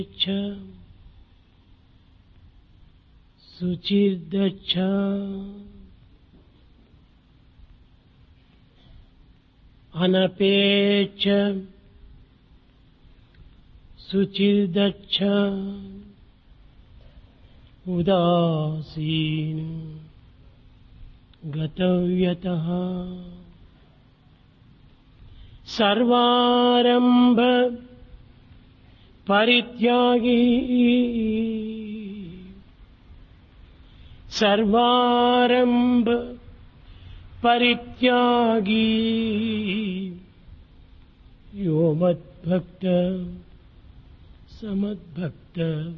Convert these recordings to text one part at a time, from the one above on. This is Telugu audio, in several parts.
శుచిర్దచ్చ అనపేచ శుచిర్దచ్చ ఉదాసీన్ గతవ్యతః సర్వారంభ పరిత్యాగి సర్వారంభ పరిత్యాగి యో మద్భక్త సమద్భక్త.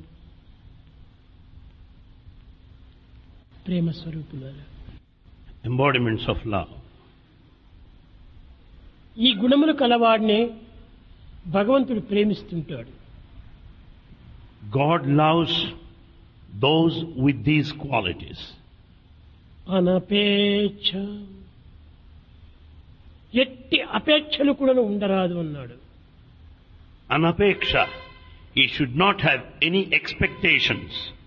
ప్రేమ స్వరూపులారా, embodiments of love. ఈ గుణములు కలవాడినే భగవంతుడు ప్రేమిస్తుంటాడు. God loves those with these qualities. అనపేక్ష, ఎట్టి అపేక్షలు కూడా ఉండరాదు అన్నాడు. Anapeksha, he should not have any expectations.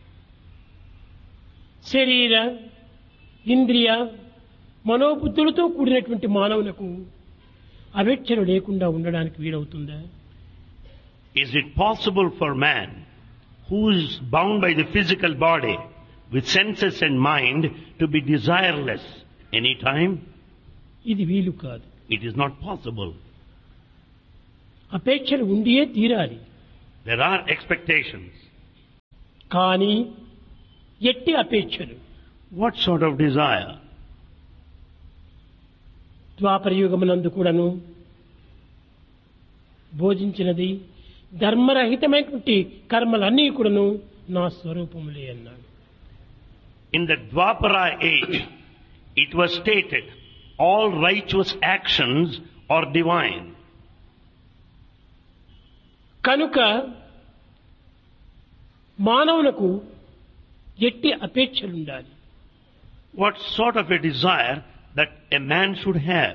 శరీర ఇంద్రియ మనోబుద్ధులతో కూడినటువంటి మానవులకు అపేక్షలు లేకుండా ఉండడానికి వీలవుతుందా? Is it possible for man who is bound by the physical body with senses and mind to be desireless any time? ఇది వీలు కాదు. It is not possible. అపేక్షలు ఉండియే తీరాలి. There are expectations. కానీ ఎట్టి అపేక్షలు? What sort of desire? ద్వాపర యుగమునందు కూడాను బోధించినది ధర్మరహితమైనటువంటి కర్మలన్నీ కూడాను నా స్వరూపములే అన్నాడు. In the Dwapara age, it was stated, all righteous actions are divine. కనుక మానవులకు ఎట్టి అపేక్షలు ఉండాలి. What sort of a desire that a man should have?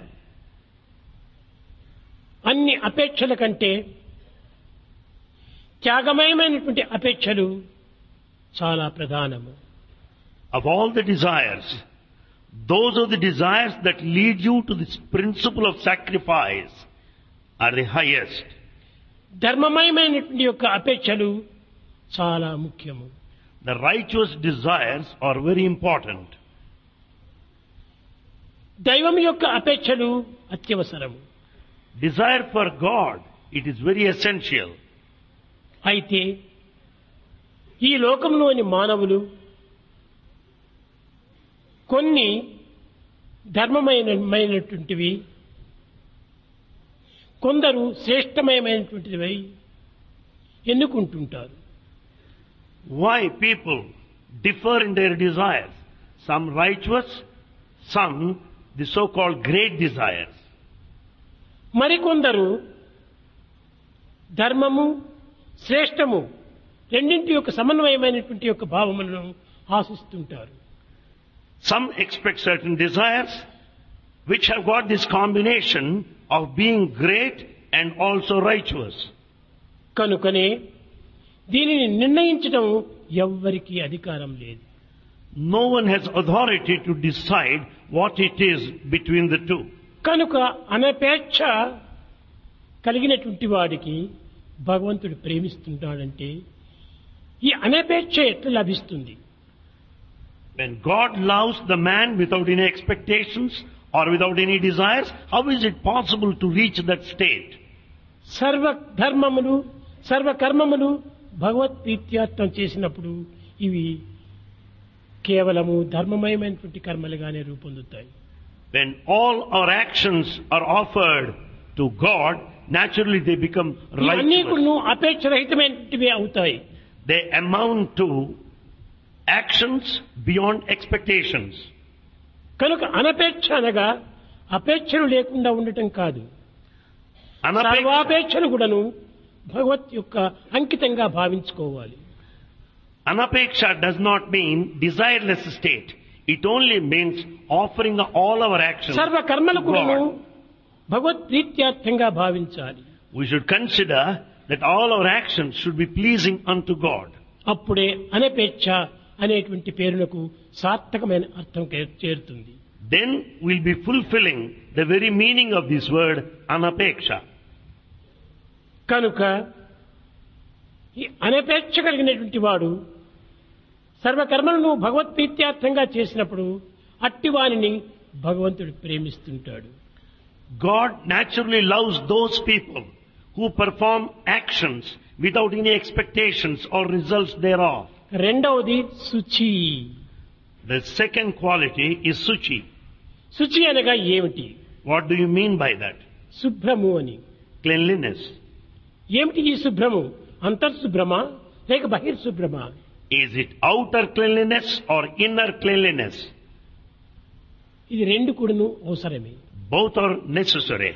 అన్ని అపేక్షల కంటే త్యాగమయమైనటువంటి అపేక్షలు చాలా ప్రధానము. Of all the desires, those are the desires that lead you to this principle of sacrifice are the highest. ధర్మమయమైనటువంటి యొక్క అపేక్షలు చాలా ముఖ్యము. The righteous desires are very important. దైవం యొక్క అపేక్షలు అత్యవసరము. Desire for God, it is very essential. అయితే ఈ లోకంలోని మానవులు కొన్ని ధర్మమైనటువంటివి, కొందరు శ్రేష్టమయమైనటువంటివి ఎన్నుకుంటుంటారు. Why people differ in their desires? Some righteous, some the so-called great desires. మరికొందరు ధర్మము శ్రేష్టము రెండింటి యొక్క సమన్వయమైనటువంటి యొక్క భావములను ఆశిస్తుంటారు. Some expect certain desires which have got this combination of being great and also righteous. కనుకనే దీనిని నిర్ణయించడం ఎవ్వరికీ అధికారం లేదు. No one has authority to decide what it is between the two. కనుక అనపేక్ష కలిగినటువంటి వాడికి భగవంతుడు ప్రేమిస్తున్నాడంటే ఈ అనపేక్ష ఎట్లా లభిస్తుంది? When God loves the man without any expectations or without any desires, how is it possible to reach that state? సర్వ ధర్మములు సర్వ కర్మములు భగవత్ ప్రీత్యార్థం చేసినప్పుడు ఇవి కేవలము ధర్మమయమైనటువంటి కర్మలుగానే రూపొందుతాయి. When all our actions are offered to God, naturally they become ఇవన్నీ righteous. కూడా అపేక్షరహితమైనటివి అవుతాయి. They amount to actions beyond expectations. కనుక అనపేక్ష అనగా అపేక్షలు లేకుండా ఉండటం కాదు. సర్వాపేక్షలు కూడాను భగవత్ యొక్క అంకితంగా భావించుకోవాలి. Anapeksha does not mean desireless state. It only means offering all our actions సర్వ కర్మలు to కూడాను God. భగవత్ ప్రీత్యార్థంగా భావించాలి. We should consider that all our actions should be pleasing unto God. అప్పుడే అనపేక్ష అనేటువంటి పేరునకు సార్థకమైన అర్థం చేరుతుంది. Then we'll be fulfilling the very meaning of this word anapeksha. కనుక ఈ అనపేక్ష కలిగినటువంటి వాడు సర్వకర్మలను భగవత్ప్రీత్యార్థంగా చేసినప్పుడు అట్టివానిని భగవంతుడు ప్రేమిస్తుంటాడు. God naturally loves those people who perform actions without any expectations or results thereof. రెండవది శుచి. The second quality is suchi. శుచి అనగా ఏమిటి? What do you mean by that? శుభ్రము అని. Cleanliness. ఏమిటి ఈ శుభ్రము? అంతర్శుభ్రమా లేక బహిర్శుభ్రమా? Is it outer cleanliness or inner cleanliness? ఇది రెండు కూడాను అవసరమే. Both are necessary.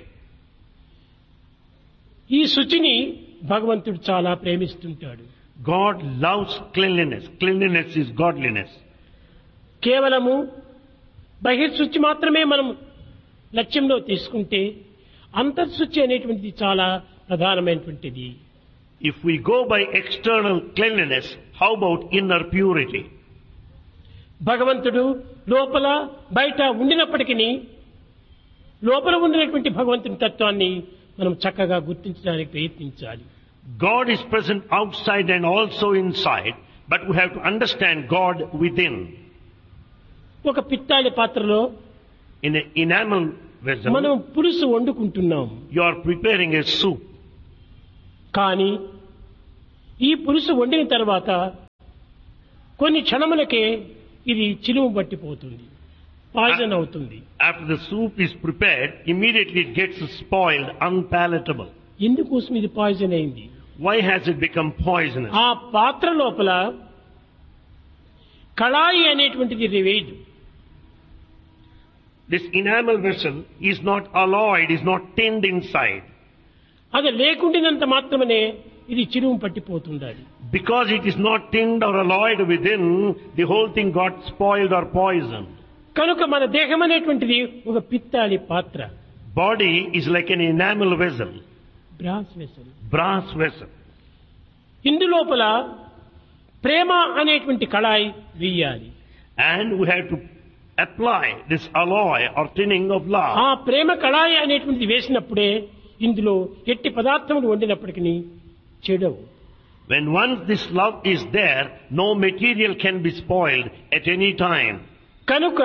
ఈ శుచిని భగవంతుడు చాలా ప్రేమిస్తుంటాడు. God loves cleanliness. Cleanliness is godliness. కేవలము బహిర్శుచి మాత్రమే మనం లక్ష్యంలో తీసుకుంటే అంతర్శుచి అనేటువంటిది చాలా ప్రధానమైనటువంటిది. If we go by external cleanliness, how about inner purity? భగవంతుడు లోపల బయట ఉండినప్పటికీ లోపల ఉండినటువంటి భగవంతుని తత్వాన్ని మనం చక్కగా గుర్తించడానికి ప్రయత్నించాలి. God is present outside and also inside, but we have to understand God within. ఒక పిత్తాళి పాత్రలో In an enamel vessel, మనం పులుసు వండుకుంటున్నాం. you are preparing a soup. కానీ ఈ పులుసు వండిన తర్వాత కొన్ని క్షణములకే ఇది చిలుము పట్టిపోతుంది, పాయిజన్ అవుతుంది. After the soup is prepared, immediately it gets spoiled, unpalatable. ఎందుకోసం ఇది పాయిజన్ అయింది? Why has it become poisonous? ఆ పాత్ర లోపల కళాయి అనేటువంటిది లేదు. This enamel vessel is not alloyed, is not tinned inside. అది లేకుండినంత మాత్రమే ఇది చిలుము పట్టిపోతుండాలి. Because it is not tinned or alloyed within, the whole thing got spoiled or poisoned. కనుక మన దేహం అనేటువంటిది ఒక పిత్తాళి పాత్ర. Body is like an enamel vessel, brass vessel. brass vessel. ఇందులోపల ప్రేమ అనేటువంటి కళాయి వేయాలి. And we have to apply this alloy or tinning of love. ఆ ప్రేమ కళాయి అనేటువంటిది వేసినప్పుడే ఇందులో ఎట్టి పదార్థములు వండినప్పటికీ చెడవు. When once this love is there, no material can be spoiled at any time. కనుక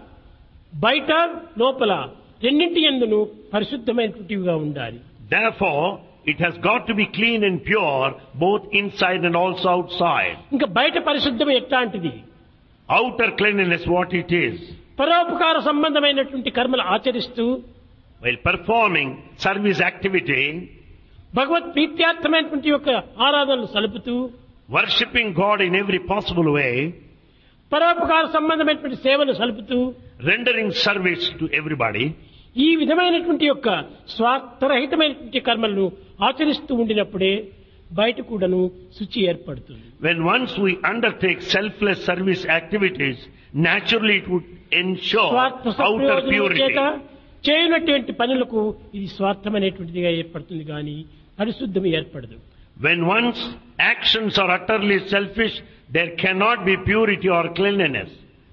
బయట లోపల రెండింటి యందును పరిశుద్ధమైనటువంటివిగా ఉండాలి. Therefore, it has got to be clean and pure, both inside and also outside. ఇంకా బయట పరిశుద్ధం ఎట్లాంటిది? Outer cleanliness, what it is. పరోపకార సంబంధమైనటువంటి కర్మలు ఆచరిస్తూ While performing service activity, భగవత్ ప్రీత్యార్థమైనటువంటి యొక్క ఆరాధనలు సలుపుతూ worshipping God in every possible way, పరోపకార సంబంధమైనటువంటి సేవలు సలుపుతూ rendering service to everybody, ఈ విధమైనటువంటి యొక్క స్వార్థరహితమైనటువంటి కర్మలను ఆచరిస్తూ ఉండినప్పుడే బయట కూడాను శుచి ఏర్పడుతుంది. when once we undertake selfless service activities, naturally it would ensure స్వార్థ outer సంప్రయోజనం purity. చేత చేయనటువంటి పనులకు ఇది స్వార్థమైనటువంటిదిగా ఏర్పడుతుంది కానీ పరిశుద్ధం ఏర్పడదు. When one's actions are utterly selfish, there cannot be purity or cleanliness.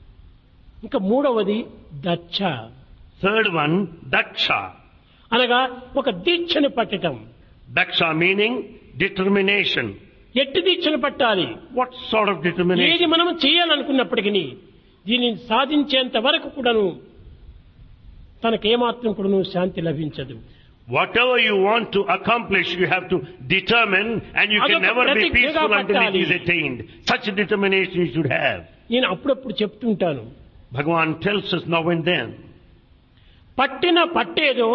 ఇంకా మూడవది దచ్చ Third one, daksha. అనగా ఒక దీక్షను పట్టటం. Daksha meaning determination. ఎట్టి దీక్షను పట్టాలి? What sort of ఏది determination? మనం చేయాలనుకున్నప్పటికీ దీనిని సాధించేంత వరకు కూడాను తనకేమాత్రం కూడాను శాంతి లభించదు. Whatever you want to accomplish, you have to determine, and you can never be peaceful until it is attained. Such a determination you should have. నేను అప్పుడప్పుడు చెప్తుంటాను, Bhagavan tells us now and then, పట్టిన పట్టేదో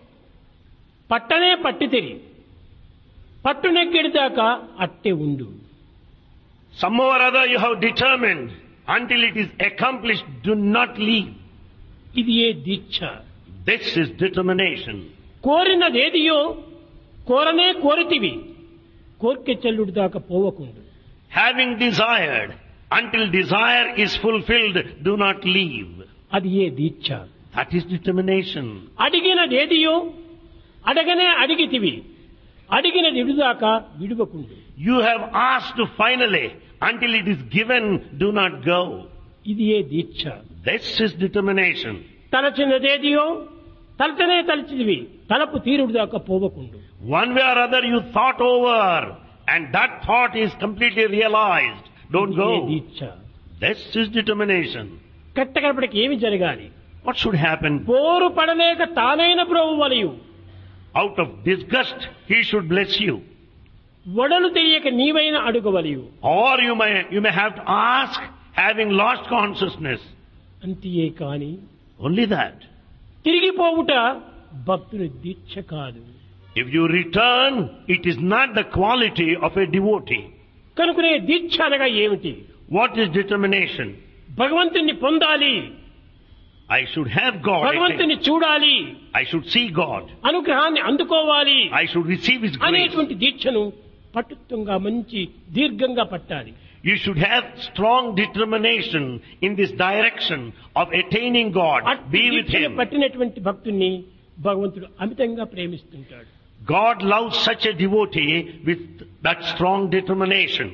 పట్టనే పట్టితిరి, పట్టునెక్కిడిదాకా అట్టే ఉండు. somehow or other you have determined, until it is accomplished, do not leave. ఇది ఏ దీక్ష? This is determination. కోరినదేదియో కోరనే కోరితివి, కోర్కె చెల్లుడు దాకా పోవకుండు. Having desired, until desire is fulfilled, do not leave. అది ఏ దీక్ష? That is determination. అడిగినదేదియో అడగనే అడిగితివి, అడిగినది విడుదాకా విడువకుండు. You have asked finally. Until it is given, do not go. ఇది ఏ దీక్ష. This is determination. తలచినదేదియో తలచనే తలచిదివి తలపు తీరుడు దాకా పోవకుండు. One way or other you thought over and that thought is completely realized. Don't ఇది ఏ go. Deeksha. This is determination. కట్టకడపటికి ఏమి జరగాలి? What should happen? పోరు పడలేక తానైన బ్రోవలయు Out of disgust, he should bless you. వడలు తెలియక నీవైన అడుగవలయు. Or you may have to ask having lost consciousness. అంతియే కాని Only that. తిరిగిపోవుట భక్తుని దీక్ష కాదు. If you return, it is not the quality of a devotee. కనుకనే దీక్ష అనగా ఏమిటి? What is determination? భగవంతుని పొందాలి, I should have God. భగవంతుని చూడాలి, I should see God. అనుగ్రహాన్ని అందుకోవాలి I should receive His grace. అనేటువంటి దీక్షను పట్టుత్వంగా మంచి దీర్ఘంగా పట్టాలి. You should have strong determination in this direction of attaining God. అట్టి Be with దీక్షను Him. పట్టినటువంటి భక్తుణ్ణి భగవంతుడు అమితంగా ప్రేమిస్తుంటాడు. God loves such a devotee with that strong determination.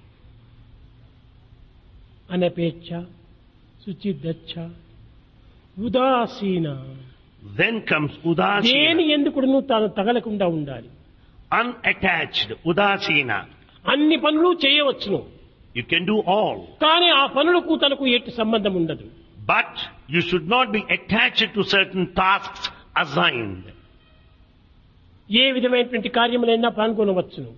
అనపేక్ష శుచిదచ్చ ఉదాసీన. Then comes Udasina. దేని ఎందుకును తాను తగలకుండా ఉండాలి. Unattached. Udasina. అన్ని పనులు చేయవచ్చును, You can do all. కానీ ఆ పనులకు తనకు ఎట్టి సంబంధం ఉండదు. But you should not be attached to certain tasks assigned. ఏ విధమైనటువంటి కార్యములైనా పాల్గొనవచ్చును.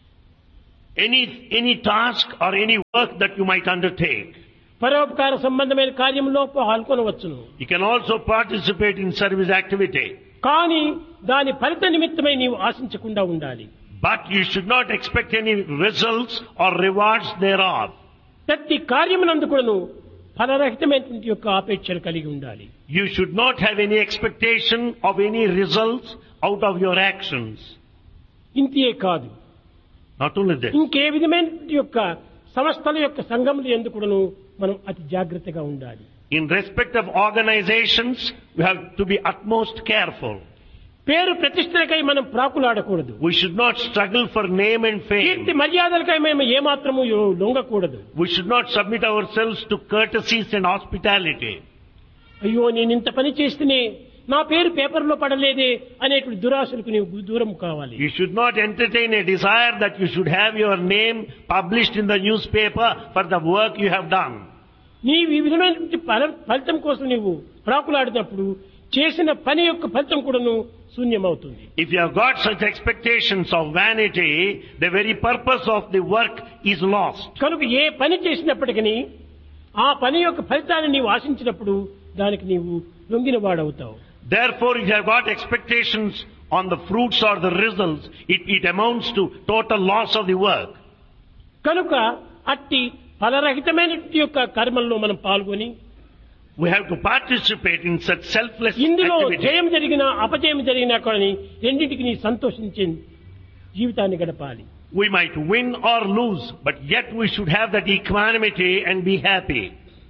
Any task or any work that you might undertake. పరోపకార సంబంధమైన కార్యంలో పాల్గొనవచ్చును. You can also participate in service activity. కానీ దాని ఫలిత నిమిత్తమై నీవు ఆశించకుండా ఉండాలి. But you should not expect any results or rewards thereof. ప్రతి కార్యమునందుకును ఫలరహితమైనటువంటి యొక్క ఆపేక్షలు కలిగి ఉండాలి. You should not have any expectation of any results out of your actions. ఇంతే కాదు, Not only this. ఇంకే విధమైనటువంటి యొక్క సంస్థల యొక్క సంఘములు ఎందుకును మనం అతి జాగ్రత్తగా ఉండాలి. In respect of organizations, we have to be utmost careful. పేరు ప్రతిష్టలకై మనం ప్రాకులాడకూడదు. We should not struggle for name and Keerthi fame. మర్యాదలకై మేము ఏమాత్రము లొంగకూడదు. We should not submit ourselves to courtesies and hospitality. అయ్యో నేను ఇంత పని చేస్తేనే నా పేరు పేపర్లో పడలేదే అనేటువంటి దురాశలకు నీవు దూరం కావాలి. You should not entertain a desire that you should have your name published in the newspaper for the work you have done. నీవు ఈ విధమైనటువంటి ఫలితం కోసం నీవు ప్రాకులాడినప్పుడు చేసిన పని యొక్క ఫలితం కూడాను శూన్యమవుతుంది. If you have got such expectations of vanity, the very purpose of the work is lost. కనుక ఏ పని చేసినప్పటికీ ఆ పని యొక్క ఫలితాన్ని నీవు ఆశించినప్పుడు దానికి నీవు లొంగిన వాడవుతావు. Therefore, if you have got expectations on the fruits or the results, it amounts to total loss of the work. కనుక అట్టి ఫలరహితమైనటువంటి యొక్క కర్మల్లో మనం పాల్గొని We have to participate in such selfless ఇందులో activity. జయం జరిగినా అపజయం జరిగినా కానీ రెండింటికి నీ సంతోషించే జీవితాన్ని గడపాలి. We might win or lose, but yet we should have that equanimity and be happy.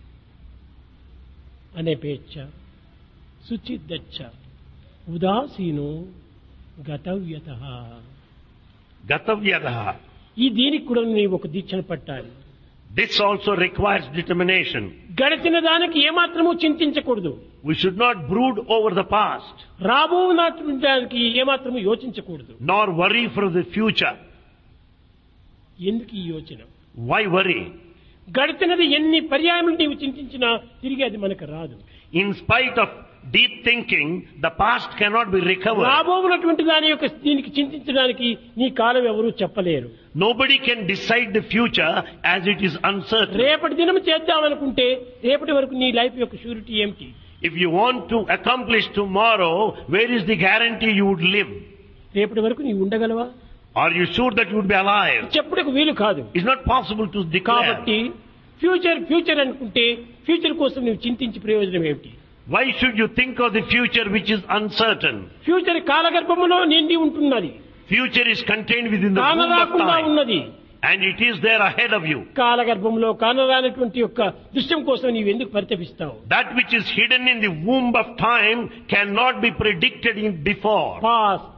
అనేపేచ్ఛ శుచిదచ్చ ఉదాసీనో గతవ్యతః. Gatavyadaha. ఈ దీనికి కూడా నీవు ఒక దీక్షను పట్టాలి. This also requires determination. గడిచిన దానికి ఏమాత్రము చింతించకూడదు. We should not brood over the past, రాబోనటువంటి దానికి ఏమాత్రము యోచించకూడదు. nor worry for the future. ఎందుకు ఈ యోచన? Why worry? గడిచినది ఎన్ని పర్యాయములు నీవు చింతించినా తిరిగి అది మనకు రాదు. In spite of deep thinking, the past cannot be recovered. రాబోనటువంటి దాని యొక్క దీనికి చింతించడానికి నీ కాలం ఎవరూ చెప్పలేరు. Nobody can decide the future as it is uncertain. రేపటి దినం చేద్దామనుకుంటే రేపటి వరకు నీ లైఫ్ యొక్క షూరిటీ ఏమిటి? If you want to accomplish tomorrow, where is the guarantee you would live? రేపటి వరకు నీవు ఉండగలవా? Are you sure that you would be alive? చెప్పుటకు వీలు కాదు. It's not possible to declare. కాబట్టి ఫ్యూచర్ అనుకుంటే ఫ్యూచర్ కోసం నువ్వు చింతించి ప్రయోజనం ఏమిటి? Why should you think of the future which is uncertain? Future కాలగర్భములో నిండి ఉంటున్నది, Future is contained within the womb of కానరాకుండా time, ఉన్నది. and it is there ahead of you. కాలగర్భంలో కానరానటువంటి యొక్క దృశ్యం కోసం నీవు ఎందుకు పరితపిస్తావు? That which is hidden in the womb of time cannot be predicted in before. Past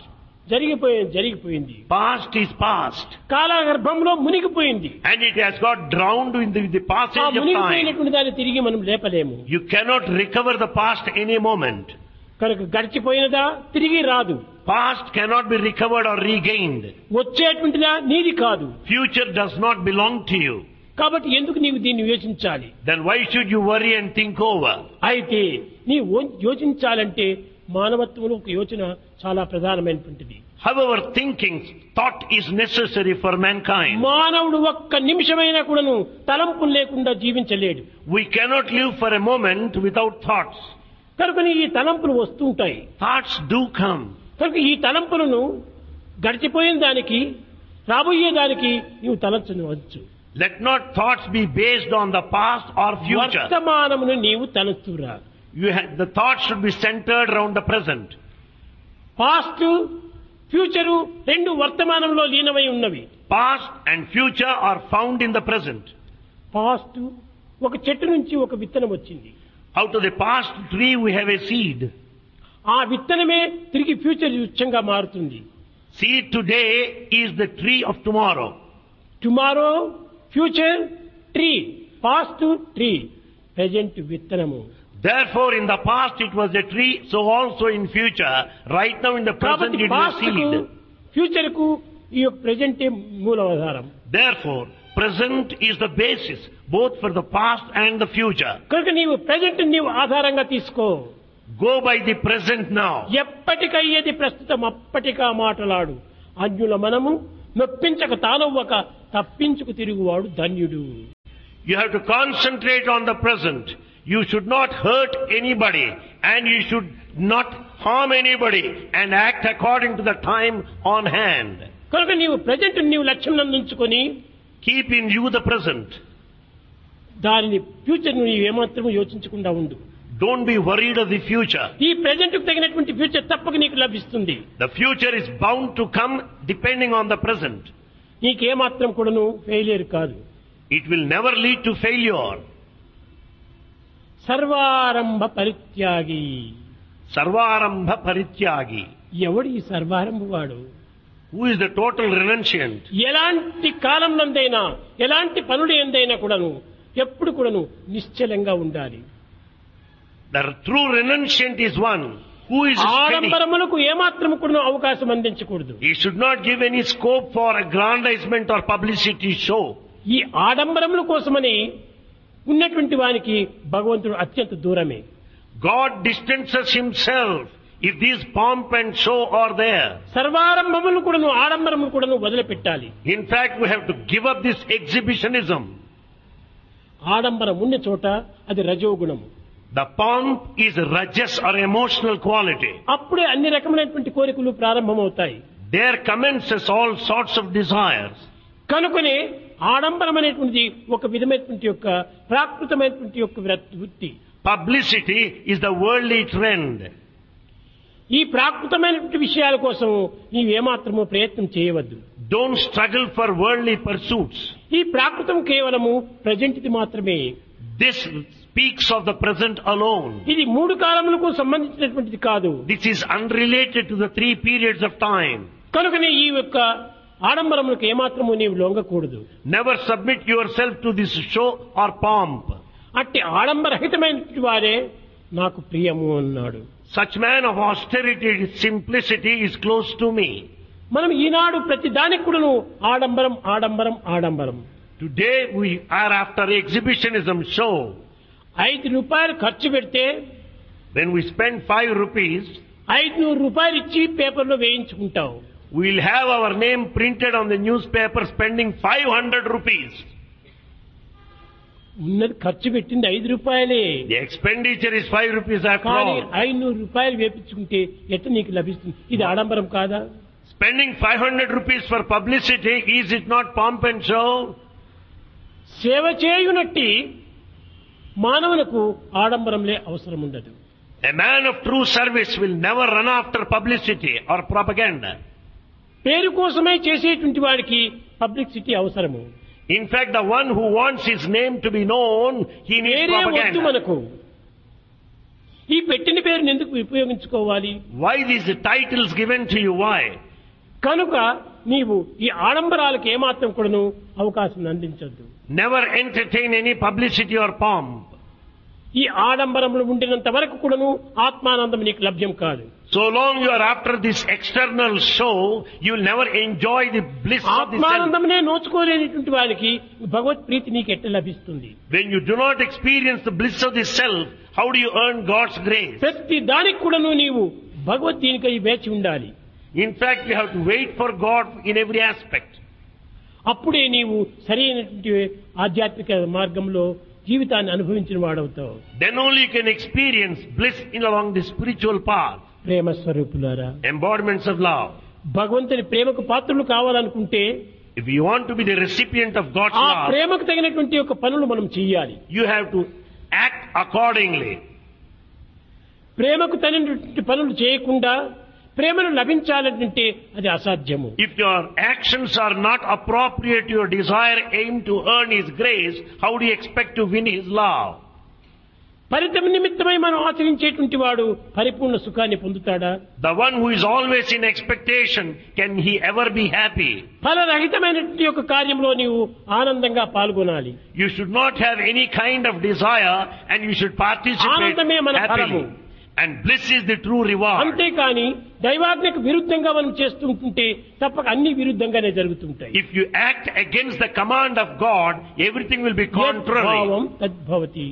జరిగిపోయింది. Past is past. కాలగర్భంలో మునిగిపోయింది. And it has got drowned in the ఆ passage of time. మునిగిపోయినటువంటి దాన్ని తిరిగి మనం లేపలేము. You cannot recover the past any moment. కనుక గడిచిపోయినదా తిరిగి రాదు. Past cannot be recovered or regained. వచ్చేటువంటిదా నీది కాదు. Future does not belong to you. కాబట్టి ఎందుకు నీవు దీన్ని యోచించాలి? Then why should you worry and think over? అయితే నీ యోచించాలంటే మానవత్వంలో ఒక యోచన చాలా ప్రధానమైనటువంటిది. However, thought is necessary for mankind. మానవుడు ఒక్క నిమిషమైనా కూడాను తలంపులు లేకుండా జీవించలేడు. We cannot live for a moment without thoughts. కనుక ఈ తలంపులు వస్తుంటాయి. Thoughts do come. కనుక ఈ తలంపులను గడిచిపోయిన దానికి రాబోయే దానికి నీవు తలంచవచ్చు. Let not thoughts be based on the past or future. వర్తమానమును నీవు తలంచురా. The thoughts should be centered around the present. Past future రెండు వర్తమానంలో లీనమై ఉన్నవి. Past and future are found in the present. Past ఒక చెట్టు నుంచి ఒక విత్తనం వచ్చింది. Out of the past tree we have a seed. ఆ విత్తనమే తిరిగి ఫ్యూచర్ వృక్షంగా మారుతుంది. Seed today is the tree of tomorrow. Tomorrow future tree, past tree, present విత్తనము. Therefore, in the past it was a tree, so also in future, right now in the present it is a seed. Future కు ఈ ప్రెజెంట్ మూలాధారం. Therefore, present is the basis both for the past and the future. కనుక నీవు ప్రెజెంట్ నీవు ఆధారంగా తీసుకో. Go by the present now. ఎప్పటికయ్యేది ప్రస్తుతం అప్పటికా మాటలాడు. అజ్ఞుల మనము నొప్పించక తానవ్వక తప్పించుకు తిరుగువాడు ధన్యుడు. You have to concentrate on the present. You should not hurt anybody and you should not harm anybody and act according to the time on hand. కనుక నీవు ప్రెజెంట్ నీవు లక్ష్యం నందుకొని keep in view the present. దానిని ఫ్యూచర్ నీవు ఏమాత్రం యోచించకుండా ఉండు. Don't be worried of the future. ఈ ప్రెజెంట్ కు తగినటువంటి ఫ్యూచర్ తప్పక నీకు లభిస్తుంది. The future is bound to come depending on the present. నీకేమాత్రం కూడాను ఫెయిలియర్ కాదు. It will never lead to failure. సర్వారంభ పరిత్యాగి. సర్వారంభ పరిత్యాగి. ఎవడు ఈ సర్వారంభ వాడు? Who is the total renunciant? ఎలాంటి కాలం నందైనా ఎలాంటి పనులు ఎందైనా కూడాను ఎప్పుడు కూడాను నిశ్చలంగా ఉండాలి. The true renunciant is one who is steady. ఆడంబరములకు ఏమాత్రం కూడాను అవకాశం అందించకూడదు. He should not give any scope for aggrandizement or publicity show. ఈ ఆడంబరముల కోసమని ఉన్నటువంటి వానికి భగవంతుడు అత్యంత దూరమే. God distances himself if these pomp and show are there. సర్వారంభములు కూడాను ఆడంబరములు కూడాను వదిలిపెట్టాలి. In fact, we have to give up this exhibitionism. ఆడంబరం ఉన్న చోట అది రజోగుణము. The pomp is rajas or emotional quality. అప్పుడే అన్ని రకమైనటువంటి కోరికలు ప్రారంభమవుతాయి. There commences all sorts of desires. కనుకనే ఆడంబరం అనేటువంటిది ఒక విధమైనటువంటి యొక్క ప్రాకృతమైనటువంటి యొక్క వృత్తి. Publicity is the worldly trend. ఈ ప్రాకృతమైనటువంటి విషయాల కోసం నీవేమాత్రమూ ప్రయత్నం చేయవద్దు. Don't struggle for worldly pursuits. ఈ ప్రాకృతం కేవలము ప్రజెంట్ది మాత్రమే. This speaks of the present alone. ఇది మూడు కాలములకు సంబంధించినటువంటిది కాదు. This is unrelated to the 3 periods of time. కనుకనే ఈ యొక్క ఆడంబరములకు ఏమాత్రము నీవు లొంగకూడదు. Never submit yourself to this show or pomp. అట్టి ఆడంబరహితమైనటువంటి వారే నాకు ప్రియము అన్నాడు. Such man of austerity, simplicity is close to me. మనం ఈనాడు ప్రతి దానికి కూడాను ఆడంబరం ఆడంబరం ఆడంబరం. Today we are after exhibitionism show. 5 రూపాయలు ఖర్చు పెడితే When we spend 5 rupees, 500 రూపాయలు ఇచ్చి పేపర్లో వేయించుకుంటాం. we'll have our name printed on the newspaper spending 500 rupees. ఉన్నది ఖర్చు పెట్టింది 5 రూపాయలే. The expenditure is 5 rupees after కానీ all. 500 రూపాయలు వేపించుకుంటే ఎట్ట నీకు లభిస్తుంది? ఇది ఆడంబరం కాదా? Spending 500 rupees for publicity, is it not pomp and show? సేవ చేయునట్టి మానవులకు ఆడంబరంలే అవసరం ఉండదు. A man of true service will never run after publicity or propaganda. పేరు కోసమే చేసేటువంటి వాడికి పబ్లిసిటీ అవసరము. In fact, the one who wants his name to be known, he needs పేరే వద్దు propaganda. మనకు. ఈ పెట్టిన పేరుని ఎందుకు ఉపయోగించుకోవాలి? Why these titles given to you? Why? కనుక నీవు ఈ ఆడంబరాలకు ఏమాత్రం కూడాను అవకాశం అందించొద్దు. Never entertain any publicity or pomp. ఈ ఆడంబరములు ఉండినంత వరకు కూడాను ఆత్మానందం నీకు లభ్యం కాదు. So long you are after this external show, you will never enjoy the bliss of the self. ఆత్మానందమునే నోచుకోలేనిటువంటి వారికి భగవత్ ప్రీతి నీకు ఎట్లా లభిస్తుంది? When you do not experience the bliss of the self, how do you earn God's grace? ప్రతి దానికి కూడాను నీవు భగవత్ దీనికై వేచి ఉండాలి. In fact, you have to wait for God in every aspect. అప్పుడే నీవు సరైనటువంటి ఆధ్యాత్మిక మార్గంలో జీవితాన్ని అనుభవించిన వాడవుతావు. Then only you can experience bliss in along the spiritual path. ప్రేమ స్వరూపులారా, Embodiments of love. భగవంతుని ప్రేమకు పాత్రులు కావాలనుకుంటే If you want to be the recipient of God's ఆ love, ప్రేమకు తగినటువంటి యొక్క పనులు మనం చేయాలి. you have to act accordingly. ప్రేమకు తగినటువంటి పనులు చేయకుండా ప్రేమను లభించాలంటే అది అసాధ్యము. If your actions are not appropriate to your desire aim to earn His grace, how do you expect to win His love? ఫలితం నిమిత్తమై మనం ఆచరించేటువంటి వాడు పరిపూర్ణ సుఖాన్ని పొందుతాడా? The one who is always in expectation, can he ever be happy? ఫలరహితమైనటువంటి యొక్క కార్యంలో నీవు ఆనందంగా పాల్గొనాలి. You should not have any kind of desire and you should participate ఆనందమే మన ఫలము. happily. And bliss is the true reward. అంతేకాని దైవాజ్ఞకు విరుద్ధంగా మనం చేస్తుంటే తప్పక అన్ని విరుద్ధంగానే జరుగుతుంటాయి. If you act against the command of God, everything will be contrary. భావం తద్భవతి.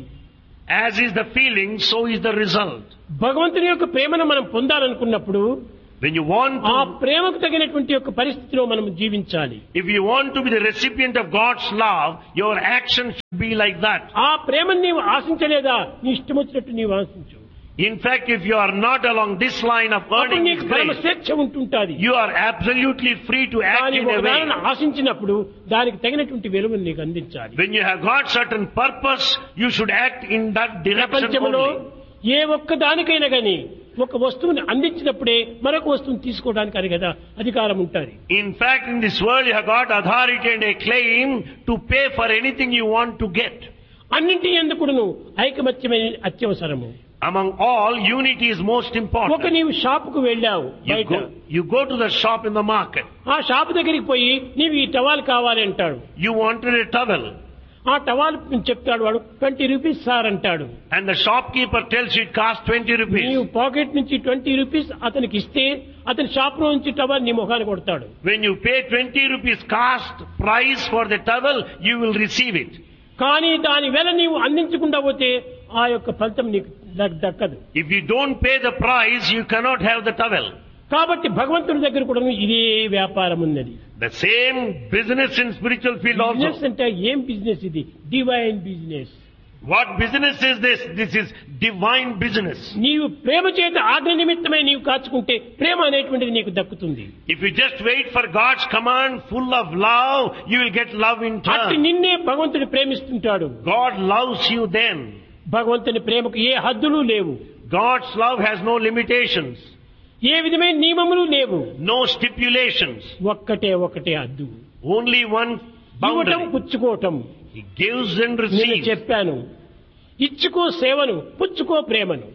As is the feeling, so is the result. భగవంతుని యొక్క ప్రేమను మనం పొందాలనుకున్నప్పుడు When you want ఆ to, ప్రేమకు తగినటువంటి యొక్క పరిస్థితిలో మనం జీవించాలి. if you want to be the recipient of God's love, your action should be like that. ఆ ప్రేమను నీవు ఆశించలేదా, నీ ఇష్టం వచ్చినట్టు నీవు ఆశించు. In fact, if you are not along this line of అప్పుడు earning His నీకు పరమ grace, స్వేచ్ఛ ఉంటుంటాది. you are absolutely free to act కానీ in a ఒక దానిని way. ఆశించినప్పుడు దానికి తగినటువంటి వెలుగును నీకు అందించాలి. When you have got certain purpose, you should act in that direction ప్రపంచంలో only. ఏ ఒక్క దానికైనా గాని ఒక వస్తువుని అందించినప్పుడే మరొక వస్తువుని తీసుకోవడానికి అని కదా అధికారం ఉంటుంది. In fact, in this world you have got authority and a claim to pay for anything you want to get. అన్నింటి ఎందుకును ఐకమత్యమే అత్యవసరము. Among all, unity is most ఒక important. నీవు షాపుకు వెళ్ళావు, బయట You go to the shop in the market. ఆ షాపు దగ్గరికి పోయి నీవు ఈ టవాల్ కావాలి అంటాడు. You wanted a towel. ఆ టవాల్ చెప్తాడు వాడు 20 రూపీస్ సార్ అంటాడు. And the shopkeeper tells you it costs 20 నీవు rupees. పాకెట్ నుంచి 20 రూపీస్ అతనికి ఇస్తే అతని షాప్ లో నుంచి టవాల్ నీ ముఖాన్ని కొడతాడు. When you pay 20 rupees cost price for the towel, you will receive it. కానీ దాని వేళ నీవు అందించకుండా పోతే ఆ యొక్క ఫలితం నీకు దక్కదు. If you don't pay the price, you cannot have the towel. కాబట్టి భగవంతుడి దగ్గర కూడా ఇదే వ్యాపారం ఉన్నది. The same business in spiritual field business also. అంటే ఏం బిజినెస్ ఇది? Divine business. What business is this? This is divine business. నీవు ప్రేమ చేత ఆజ్ఞ నిమిత్తమై నీవు కాచుకుంటే ప్రేమ అనేటువంటిది నీకు దక్కుతుంది. If you just wait for God's command full of love, you will get love in అట్టి turn. నిన్నే భగవంతుడు ప్రేమిస్తుంటాడు. God loves you then. భగవంతుని ప్రేమకు ఏ హద్దులు లేవు, God's love has no limitations, ఏ విధమైన నియమములు లేవు. no stipulations, ఒకటే హద్దు. only one ఇవ్వటం boundary. పుచ్చుకోవటం. He gives and నేను receives. చెప్పాను, ఇచ్చుకో సేవను, పుచ్చుకో ప్రేమను.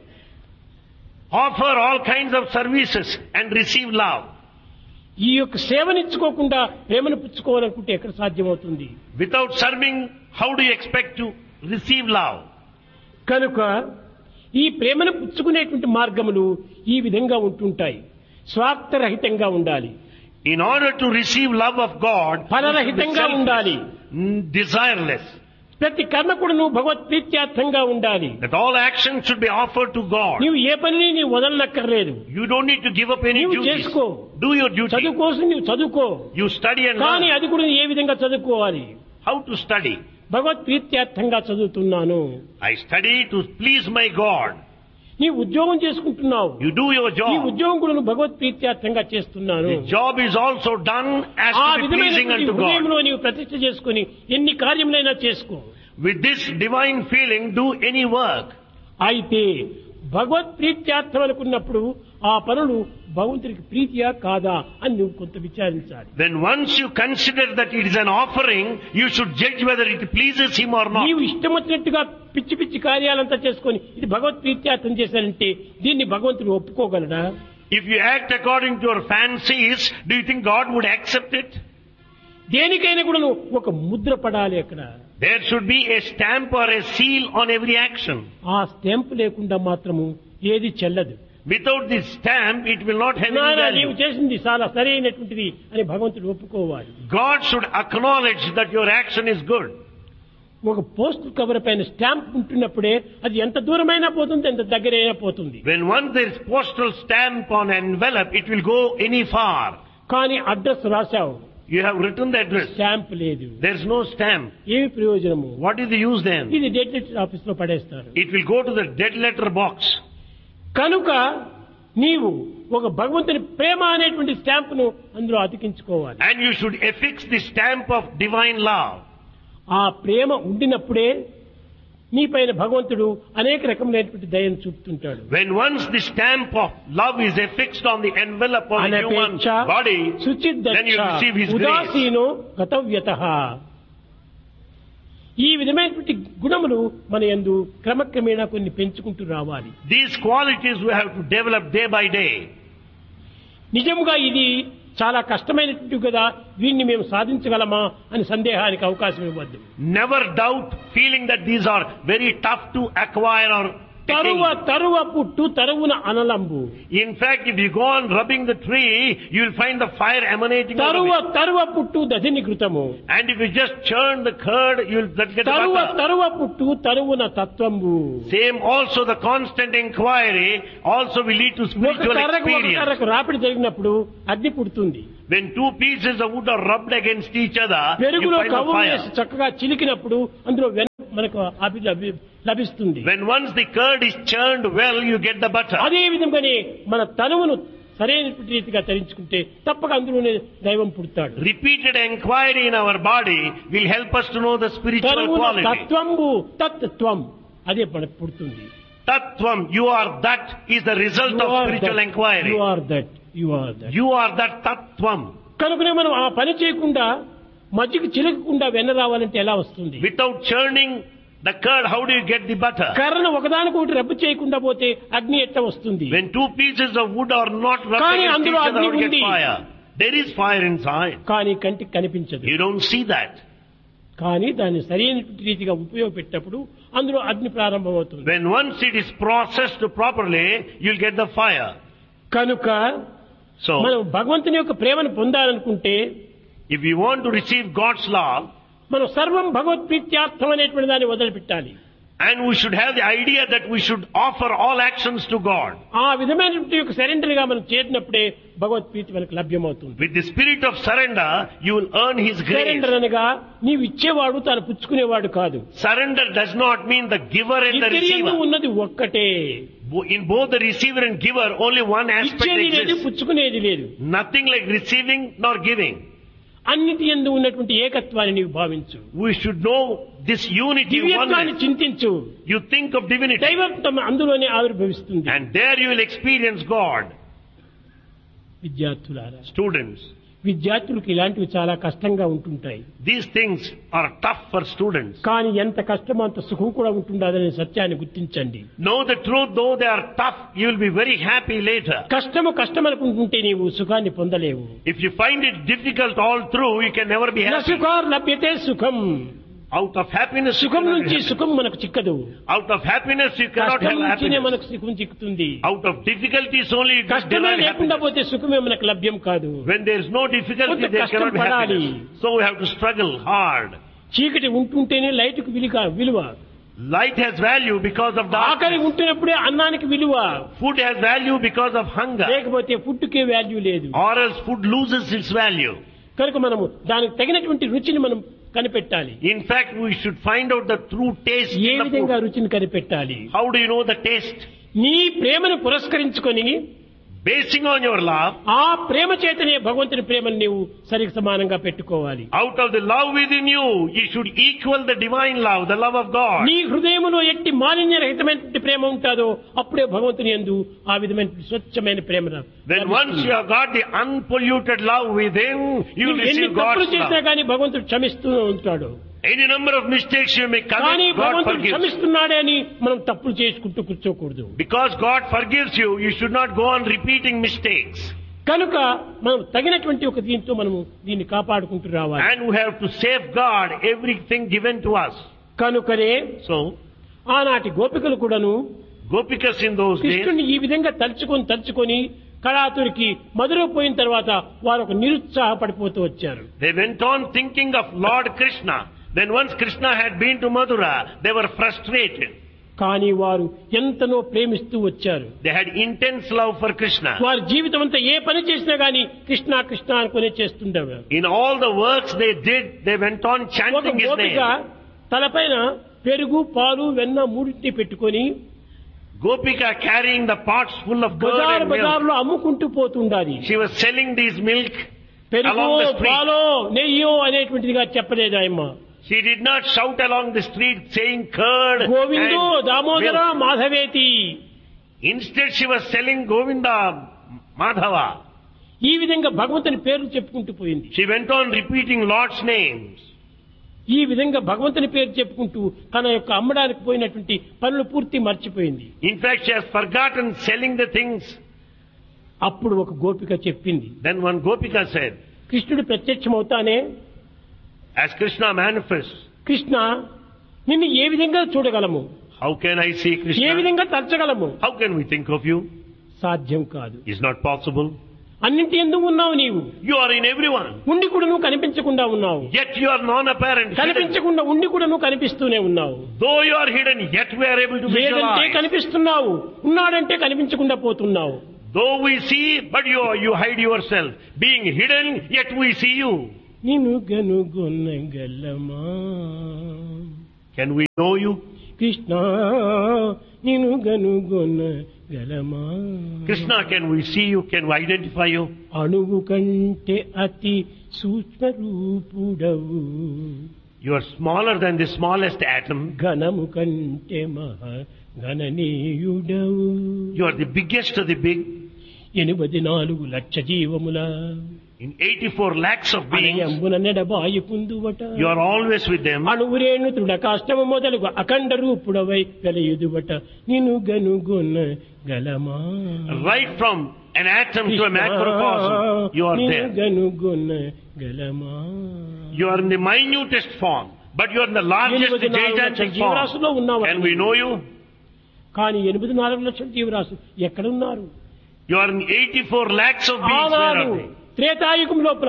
Offer all kinds of services and receive love. ఈ యొక్క సేవను ఇచ్చుకోకుండా ప్రేమను పుచ్చుకోవాలనుకుంటే ఎక్కడ సాధ్యమవుతుంది? Without serving, how do you expect to receive love? కనుక ఈ ప్రేమను పుచ్చుకునేటువంటి మార్గములు ఈ విధంగా ఉంటుంటాయి. స్వార్థరహితంగా ఉండాలి, In order to receive love of God, you should be ఫలరహితంగా ఉండాలి. selfless, desireless. ప్రతి కర్మ కూడా నువ్వు భగవత్ ప్రీత్యార్థంగా ఉండాలి. That all actions should be offered to God. నీవు ఏ పనిని నీవు వదలనక్కర్లేదు. You don't need to give up any నీవు duties. చేసుకో. Do your duty. చదువు కోసం నీవు చదువుకో, You study and కానీ learn. అది కూడా ఏ విధంగా చదువుకోవాలి? How to study? భగవత్ ప్రీత్యార్థంగా చదువుతున్నాను. I study to please my God. నీ ఉద్యోగం చేసుకుంటున్నావు, You do your ఈ job. ఉద్యోగం కూడా నువ్వు భగవత్ ప్రీత్యార్థంగా చేస్తున్నాను. The job is also done as ఆ to be pleasing విధమైన unto God. హృదయంలో నీవు ప్రతిష్ఠ చేసుకుని ఎన్ని కార్యములైనా చేసుకో. With this divine feeling, do any work. అయితే భగవత్ ప్రీత్యార్థం అనుకున్నప్పుడు ఆ పనులు భగవంతుడికి ప్రీతియా కాదా అని నువ్వు కొంత విచారించాలి. Then once you consider that it is an offering, you should judge whether it pleases Him or not. నీవు ఇష్టం వచ్చినట్టుగా పిచ్చి కార్యాలంతా చేసుకొని ఇది భగవత్ ప్రీత్యార్థం చేశానంటే దీన్ని భగవంతుడు ఒప్పుకోగలడా? If you act according to your fancies, do you think God would accept it? దేనికైనా కూడా ఒక ముద్ర పడాలి అక్కడ. There should be a stamp or a seal on every action. ఆ స్టాంప్ లేకుండా మాత్రము ఏది చెల్లదు. Without this stamp, it will not have any నీవు value. చేసింది చాలా సరైనటువంటిది అని భగవంతుడు ఒప్పుకోవాలి. God should acknowledge that your action is good. ఒక పోస్ట్ కవర్ పైన స్టాంప్ ఉంటున్నప్పుడే అది ఎంత దూరమైనా పోతుంది, ఎంత దగ్గరైనా పోతుంది. When once there is postal stamp on an envelope, it will go any far. కానీ address రాశావు, You have written the address. Stamp లేదు. There is no stamp. ఏమి ప్రయోజనము? What is the use then? ఇది డెడ్ లెటర్ ఆఫీస్ లో పడేస్తారు. It will go to the dead letter box. కనుక నీవు ఒక భగవంతుని ప్రేమ అనేటువంటి స్టాంప్ ను అందులో అతికించుకోవాలి. And you should affix the stamp of divine love. ఆ ప్రేమ ఉండినప్పుడే నీ పైన భగవంతుడు అనేక రకములైనటువంటి దయను చూపుతుంటాడు. When once the stamp of love is affixed on the envelope of the human అనపేక్ష body, then you receive His grace. ఉదాసీనో గతవ్యతః. ఈ విధమైనటువంటి గుణములు మన యందు క్రమక్రమేణా కొన్ని పెంచుకుంటూ రావాలి. These qualities we have to develop day by day. నిజముగా ఇది చాలా కష్టమైనటువంటి కదా, వీటిని మేము సాధించగలమా అని సందేహానికి అవకాశం ఇవ్వద్దు. Never doubt feeling that these are very tough to acquire or తరువ పుట్టు తరువున అనలంబు. In fact, if you go on rubbing the tree, you will find the fire emanating out of it. తరువ పుట్టు దధిని కృతము. And if you just churn the curd, you will get the butter. తరువ పుట్టు తరువున తత్వంబు. Same also the constant inquiry also will lead to spiritual experience. రాపిడి జరిగినప్పుడు అగ్ని పుడుతుంది. When two pieces of wood are rubbed against each other, you పెరుగులో find the కవ్వం fire. వేసి చక్కగా చిలికినప్పుడు అందులో మనకు లభిస్తుంది. When once the curd is churned well, you get the butter. అదే విధంగానే మన తనువును సరైన రీతిగా తరించుకుంటే తప్పక అందులోనే దైవం పుడతాడు. Repeated inquiry in our body will help us to know the spiritual quality. తత్వంబు తత్వం అదే మనకు పుడుతుంది. Tattvam, you are that, is the result of spiritual inquiry. You are that. You are that tattvam. కనుకనే మనం ఆ పని చేయకుండా మజ్జిగ చిలకకుండా వెన్న రావాలంటే ఎలా వస్తుంది? Without churning the curd, how do you get the butter? కర్రను ఒకదానికొకటి రబ్బు చేయకుండా పోతే అగ్ని ఎట్లా వస్తుంది? When two pieces of wood are not rubbed against each other, how do you get fire? There is fire inside. కానీ కంటికి కనిపించదు. You don't see that. కానీ దాన్ని సరైన రీతిగా ఉపయోగపెట్టినప్పుడు అందులో అగ్ని ప్రారంభమవుతుంది. When once it is processed properly, you'll get the fire. కనుక So, మనం భగవంతుని యొక్క ప్రేమను పొందాలనుకుంటే, if you want to receive God's love, మనం సర్వం భగవత్ప్రీత్యార్థం అనేటువంటి దాన్ని వదిలిపెట్టాలి. and we should have the idea that we should offer all actions to God. ఆ విధమైనటువంటి యొక్క సరెండర్ గా మనం చేసినప్పుడే భగవత్ప్రీతి మనకు లభ్యమవుతుంది. With the spirit of surrender, you will earn His grace. Surrender అనగా నీవు ఇచ్చేవాడు తాను పుచ్చుకునేవాడు కాదు. Surrender does not mean the giver and the receiver. ఉన్నది ఒక్కటే. In both the receiver and giver, only one aspect ఇచ్చేది లేదు, exists. పుచ్చుకునేది లేదు. Nothing like receiving nor giving. అన్నిటి యందు ఉన్నటువంటి ఏకత్వాన్ని నీవు భావించు. We should know this unity, దివ్యత్వాన్ని oneness. చింతించు. You think of divinity, దైవత్వం అందులోనే ఆవిర్భవిస్తుంది. and there you will experience God. విద్యార్థులారా, Students, విద్యార్థులకు ఇలాంటివి చాలా కష్టంగా ఉంటుంటాయి. these things are tough for students. కానీ ఎంత కష్టమో అంత సుఖం కూడా ఉంటుండదనే సత్యాన్ని గుర్తించండి. Know the truth, though they are tough, you will be very happy later. కష్టం అనుకుంటుంటే నీవు సుఖాన్ని పొందలేవు. If you find it difficult all through, you can never be happy. సుఖార్ లభ్యతే సుఖం. Out of happiness, you సుఖం cannot be నుంచి happy. సుఖం మనకు చిక్కదు. Out of happiness, you cannot కష్టం have నుంచినే happiness. మనకు సుఖం చిక్కుతుంది. Out of difficulties only you can కష్టమే derive లేకుండా happiness. పోతే సుఖమే మనకు లభ్యం కాదు. When there is no difficulty, కొంత there కష్టం cannot be పడాలి. happiness. So we have to struggle hard. చీకటి ఉంటుంటేనే లైట్కు విలువ. Light has value because of ఆకలి darkness. ఉంటున్నప్పుడే అన్నానికి విలువ. Food has value because of hunger. లేకపోతే ఫుడ్కే వాల్యూ లేదు. Or else food loses its value. కనుక మనము దానికి తగినటువంటి రుచిని మనం కనిపెట్టాలి. In fact, we should find out the true taste A in the విధంగా food. రుచిని కనిపెట్టాలి? How do you know the taste? నీ ప్రేమను పురస్కరించుకొని Basing on your love, ఆ ప్రేమ చేతనే భగవంతుని ప్రేమను నీవు సరికి సమానంగా పెట్టుకోవాలి. out of the love within you, you should equal the divine love, the love of God. నీ హృదయములో ఎట్టి మాలిన్యరహితమైనటువంటి ప్రేమ ఉంటుందో అప్పుడే భగవంతుని యందు ఆ విధమైన స్వచ్ఛమైన ప్రేమ When once you have got the unpolluted love within, you will ఎన్ని receive తప్పులు God's చేసినా love. కానీ భగవంతుడు క్షమిస్తూ ఉంటాడు. Any number of mistakes you may కానీ commit, God భగవంతుడు forgives. క్షమిస్తున్నాడే అని మనం తప్పులు చేసుకుంటూ కూర్చోకూడదు. Because God forgives you, you should not go on repeating mistakes. కనుక మనం తగినటువంటి ఒక దీంతో మనము దీన్ని కాపాడుకుంటూ రావాలి. And we have to safeguard everything given to us. కనుకనే So, ఆనాటి గోపికలు కూడాను Gopikas in those days, కృష్ణుని ఈ విధంగా తలుచుకొని కళాతురికి మధుర పోయిన తర్వాత వారు ఒక నిరుత్సాహపడిపోతూ వచ్చారు. they went on thinking of Lord Krishna. Then once Krishna had been to Mathura, they were frustrated. కానీ వారు ఎంతనో ప్రేమిస్తూ వచ్చారు. They had intense love for Krishna. వారి జీవితం అంతా ఏ పని చేసినా గానీ కృష్ణ కృష్ణ అనుకునే చేస్తుండేవారు. In all the works they did, they went on ఒక chanting his గోపిక name. తలపైన పెరుగు పాలు వెన్న మూడింటిని పెట్టుకొని Gopika carrying the pots full of curd and milk. బజార్లో అమ్ముకుంటూ పోతుండాలి. She was selling these milk పెరుగు along the street. పాలో నెయ్యో అనేటువంటిదిగా చెప్పలేదు ఆయమ్మ. She did not shout along the street saying curd గోవిందో and Damodara milk. మాధవేతి. Instead she was selling Govinda, Madhava. ఈ విధంగా భగవంతుని పేర్లు చెప్పుకుంటూ పోయింది. She went on repeating Lord's names. ఈ విధంగా భగవంతుని పేరు చెప్పుకుంటూ తన యొక్క అమ్మడానికి పోయినటువంటి పనులు పూర్తి మర్చిపోయింది. In fact, she has forgotten selling the things. అప్పుడు ఒక గోపిక చెప్పింది, Then one Gopika said, కృష్ణుడు ప్రత్యక్షమవుతానే, as Krishna manifests, కృష్ణ నిన్ను ఏ విధంగా చూడగలము, how can I see A Krishna? విధంగా తలచగలము? How can we think of you? సాధ్యం కాదు. It's not possible. అన్నింటి ఎందుకు ఉన్నావు నీవు? You are in everyone. ఉండి కూడా నువ్వు కనిపించకుండా ఉన్నావు. Yet you are non-apparent. Hidden. కనిపించకుండా ఉండి కూడా నువ్వు కనిపిస్తూనే ఉన్నావు. Though you are hidden, yet we are able to లేదంటే visualize. కనిపిస్తున్నావు, ఉన్నాడంటే కనిపించకుండా పోతున్నావు. Though we see, but you hide yourself. Being hidden, yet we see you. నిన్ను గనుగొనగలమా Can we know you? Krishna, నిన్ను గనుగొనగలమా? Krishna, can we see you? Can we identify you? అణువు కంటే అతి సూక్ష్మ రూపుడవు, You are smaller than the smallest atom. ఘనము కంటే మహా గణనీయుడవు. You are the biggest of the big. 84 lakh జీవముల In 84 lakhs of beings, అయంబున నెడబాయి పుందువట. you are always with them. అణువురేణు తృణకాష్టము మొదలుగు అఖండ రూపుడవై వెలయుదువట. నిన్ను గనుగొనగలమా? Right from an atom to a macrocosm, you are నిన్ను there. గనుగొనగలమా? You are in the minutest form, but you are in the largest, the 84 లక్షల gigantic జీవరాశుల్లో form. ఉన్నావు. Can we know you? కానీ 84 లక్షల జీవరాశులు ఎక్కడున్నారు? You are in 84 lakhs of beings. Where ఆనాడు are they? త్రేతాయుగం లోపల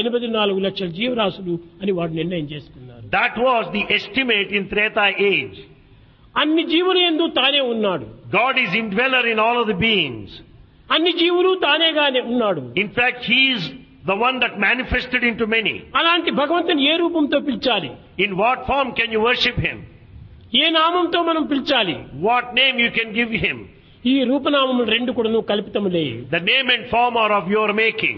84 లక్షల జీవరాశులు అని వాడు నిర్ణయం చేసుకున్నారు. That was the estimate in Treta age. అన్ని జీవులు యందు తానే ఉన్నాడు. God is indweller in all of the beings. అన్ని జీవులు తానేగానే ఉన్నాడు. In fact, He is the one that manifested into many. అలాంటి భగవంతుని ఏ రూపంతో పిలిచాలి? In what form can you worship Him? ఏ నామంతో మనం పిలిచాలి? What name you can give Him? ఈ రూపనామములు రెండు కూడాను కల్పితములే. The name and form are of your making.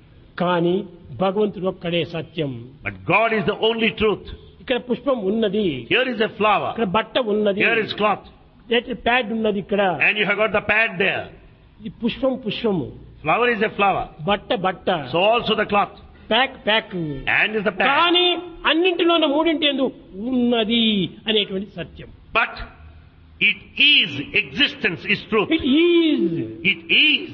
కానీ భగవంతుడు ఒక్కడే సత్యం. But God is the only truth. ఇక్కడ పుష్పం ఉన్నది, Here is a flower. ఇక్కడ బట్ట ఉన్నది, Here is cloth. ప్యాడ్ ఉన్నది ఇక్కడ. And you have got the pad there. ఇది పుష్పము, Flower is a flower. బట్ట, So also the cloth. Pack. And is the pad. కానీ అన్నింటిలోన మూడింటి యందు ఉన్నది అనేటువంటి సత్యం. But it is, existence is truth. It is. It is.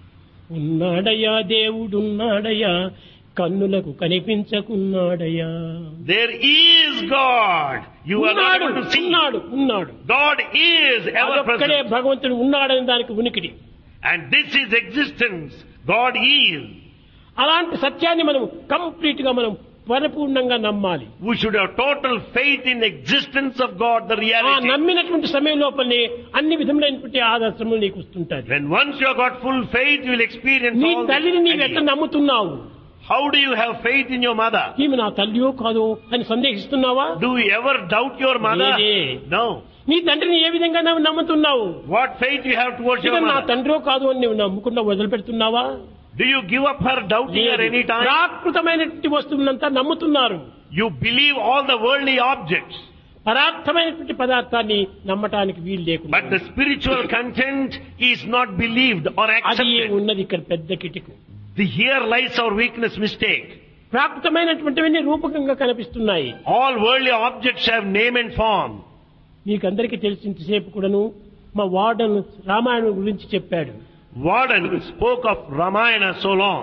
ఉన్నాడయ్యా దేవుడున్నాడయ్యా, కన్నులకు కనిపించకున్నాడయ్యా. There is God. You are not able to see. ఉన్నాడు. God is ever అదొక్కడే present. భగవంతుడు ఉన్నాడని దానికి ఉనికిడి. And this is existence. God is. అలాంటి సత్యాన్ని మనం కంప్లీట్ గా మనం పరిపూర్ణంగా నమ్మాలి. We should have total faith in the existence of God, the ఆ reality. నమ్మినటువంటి సమయం లోపలనే అన్ని విధములైనటువంటి ఆదర్శములు నీకు వస్తుంటాయి. When once you have got full faith, you will experience నీ all తల్లిని నీవు this. ఎట్లా నమ్ముతున్నావు? How do you have faith in your mother? ఈమె నా తల్లియో కాదో అని సందేహిస్తున్నావా? Do you ever doubt your mother? లేదే. No. నీ తండ్రిని ఏ విధంగా నువ్వు నమ్ముతున్నావు? What faith you have towards your ఇక నా mother? తండ్రో కాదు అని నువ్వు నమ్ముకున్నా వదిలిపెడుతున్నావా? Do you give up her doubting her any time? ప్రాకృతమైనటువంటి వస్తువులంతా నమ్ముతున్నారు. You believe all the worldly objects. పరార్థమైనటువంటి పదార్థాన్ని నమ్మటానికి వీలు లేకుండా. But the spiritual content is not believed or అది accepted. ఉన్నది ఇక్కడ పెద్ద కిటికు. Here lies our weakness, mistake. ప్రాకృతమైనటువంటివన్నీ రూపకంగా కనిపిస్తున్నాయి. All worldly objects have name and form. మీకందరికీ తెలిసినంతసేపు కూడాను మా వార్డన్ రామాయణం గురించి చెప్పాడు. Warden spoke of Ramayana so long.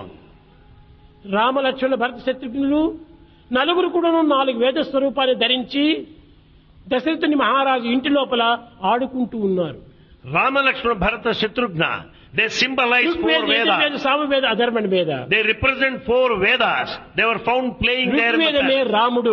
Rama Lakshmana భరత శత్రుఘ్నులు నలుగురు కూడాను 4 వేద స్వరూపాన్ని ధరించి దశరథుని మహారాజు ఇంటి లోపల ఆడుకుంటూ ఉన్నారు. Rama, Lakshmana, Bharata, Shatrughna, they symbolize 4 Vedas. Samaveda అధర్మణ వేద. They represent 4 Vedas. They were found playing there. ఋగ్వేదమే రాముడు.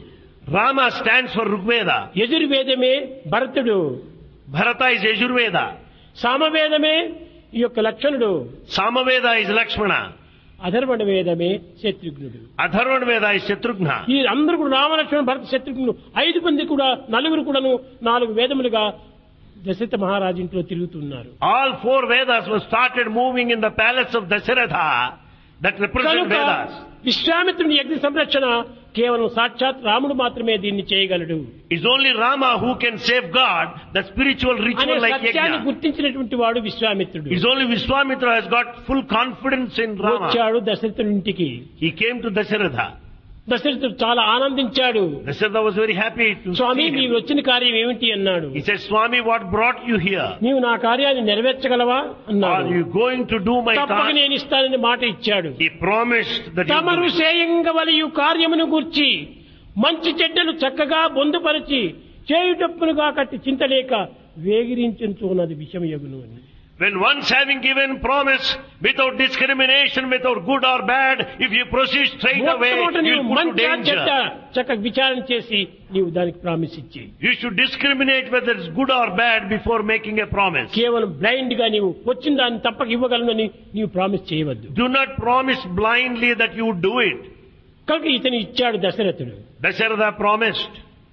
Rama stands for Rigveda. యజుర్వేదమే భరతుడు. Bharata is Yajurveda. సామవేదమే ఈ యొక్క లక్ష్మణుడు. Samaveda is Lakshmana. అధర్వణ వేదమే శత్రుఘ్నుడు. Atharvana Veda is Shatrughna. ఈ అందరూ కూడా రామ లక్ష్మణ భరత శత్రుఘ్నులు 5 మంది కూడా నలుగురు కూడాను 4 వేదములుగా దశరథ మహారాజు ఇంట్లో తిరుగుతున్నారు. All 4 Vedas were started moving in the palace of Dasharatha that represent Vedas. విశ్వామిత్రుని యజ్ఞ సంరక్షణ కేవలం సాక్షాత్ రాముడు మాత్రమే దీన్ని చేయగలడు. It's only Rama who can safeguard the spiritual ritual like సత్యాన్ని Yajna. గుర్తించినటువంటి వాడు విశ్వామిత్రుడు. It's only Vishwamitra has got full confidence in Rama. వచ్చాడు దశరథుని ఇంటికి. He came to Dasharatha. దశరథుడు చాలా ఆనందించాడు. Dasharatha was very happy to Swamy see నీవు him. వచ్చిన కార్యం ఏమిటి అన్నాడు. He said, Swami, what brought you here? నీవు నా కార్యాన్ని నెరవేర్చగలవా అన్నాడు. Are you going to do my తప్పక task? నేను ఇస్తానని మాట ఇచ్చాడు. He promised that he తమరు would do it. చేయంగవలయు కార్యమును గూర్చి మంచి చెడ్డలు చక్కగా బొందుపరిచి చేయుటప్పునుగా కట్టి చింతలేక వేగిరించున్నది విషమయగును అని. When once having given promise without discrimination, without good or bad, if you proceed straight away, మొట్టమొదట you నీవు will put to మంచి చెడ్డ danger. చక్కగా విచారణ చేసి నీవు దానికి ప్రామిస్ ఇచ్చి You should discriminate whether it's good or bad before making a promise. కేవలం బ్లైండ్ గా నీవు వచ్చిన దాన్ని తప్పక ఇవ్వగలనని నీవు ప్రామిస్ చేయవద్దు. Do not promise blindly that you would do it. కనుక ఇతను ఇచ్చాడు దశరథుడు. Dasharatha promised.